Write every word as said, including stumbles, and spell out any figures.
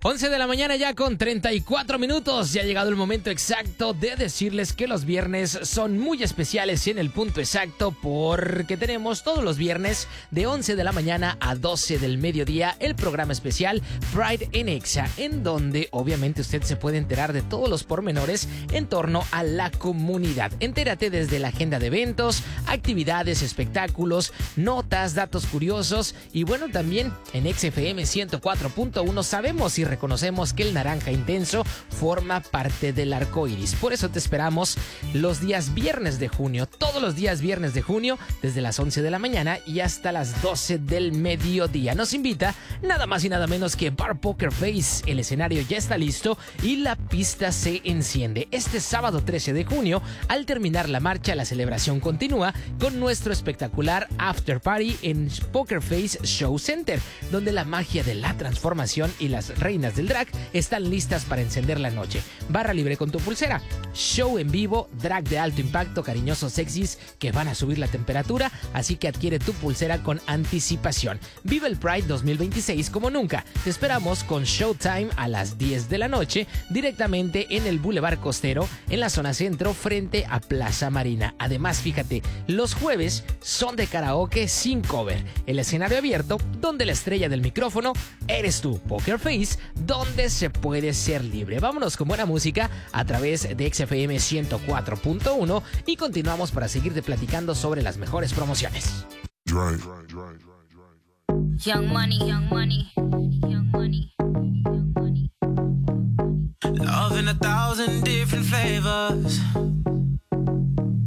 once de la mañana ya con treinta y cuatro minutos. Ya ha llegado el momento exacto de decirles que los viernes son muy especiales y en el punto exacto porque tenemos todos los viernes de once de la mañana a doce del mediodía el programa especial Pride en Exa, en donde obviamente usted se puede enterar de todos los pormenores en torno a la comunidad. Entérate desde la agenda de eventos, actividades, espectáculos, notas, datos curiosos y bueno, también en X F M ciento cuatro punto uno sabemos y reconocemos que el naranja intenso forma parte del arco iris. Por eso te esperamos los días viernes de junio, todos los días viernes de junio, desde las once de la mañana y hasta las doce del mediodía. Nos invita nada más y nada menos que Bar Poker Face. El escenario ya está listo y la pista se enciende. Este sábado trece de junio, al terminar la marcha, la celebración continúa con nuestro espectacular After Party en Poker Face Show Center, donde la magia de la transformación y las reinas del drag están listas para encender la noche. Barra libre con tu pulsera, show en vivo, drag de alto impacto, cariñosos sexys que van a subir la temperatura, así que adquiere tu pulsera con anticipación. Vive el Pride dos mil veintiséis como nunca. Te esperamos con Showtime a las diez de la noche, directamente en el Boulevard Costero, en la zona centro, frente a Plaza Marina. Además, fíjate, los jueves son de karaoke sin cover. El escenario abierto, donde la estrella del micrófono eres tú. Poker Face, donde se puede ser libre. Vámonos con buena música a través de X F M ciento cuatro punto uno y continuamos para seguirte platicando sobre las mejores promociones. Young money, young money, young money, young money. Love in a thousand different flavors.